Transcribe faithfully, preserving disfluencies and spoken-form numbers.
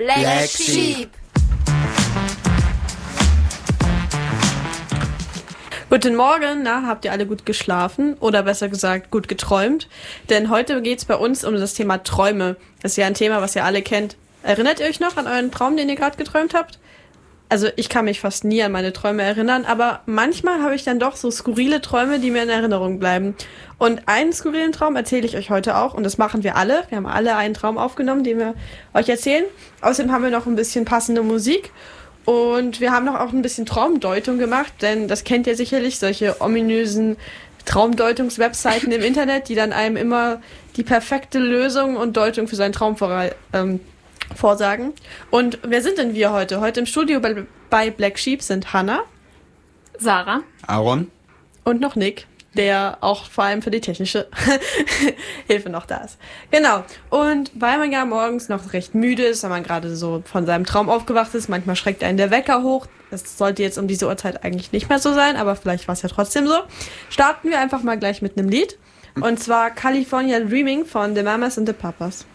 Black, Black Sheep. Guten Morgen, na, habt ihr alle gut geschlafen oder besser gesagt gut geträumt? Denn heute geht's bei uns um das Thema Träume. Das ist ja ein Thema, was ihr alle kennt. Erinnert ihr euch noch an euren Traum, den ihr gerade geträumt habt? Also ich kann mich fast nie an meine Träume erinnern, aber manchmal habe ich dann doch so skurrile Träume, die mir in Erinnerung bleiben. Und einen skurrilen Traum erzähle ich euch heute auch und das machen wir alle. Wir haben alle einen Traum aufgenommen, den wir euch erzählen. Außerdem haben wir noch ein bisschen passende Musik. Und wir haben noch auch ein bisschen Traumdeutung gemacht, denn das kennt ihr sicherlich, solche ominösen Traumdeutungs-Webseiten im Internet, die dann einem immer die perfekte Lösung und Deutung für seinen Traum vor, ähm, vorsagen. Und wer sind denn wir heute? Heute im Studio bei, bei Black Sheep sind Hannah, Sarah, Aaron und noch Nick, der auch vor allem für die technische Hilfe noch da ist. Genau. Und weil man ja morgens noch recht müde ist, wenn man gerade so von seinem Traum aufgewacht ist, manchmal schreckt einen der Wecker hoch. Das sollte jetzt um diese Uhrzeit eigentlich nicht mehr so sein, aber vielleicht war es ja trotzdem so. Starten wir einfach mal gleich mit einem Lied. Und zwar California Dreaming von The Mamas and the Papas.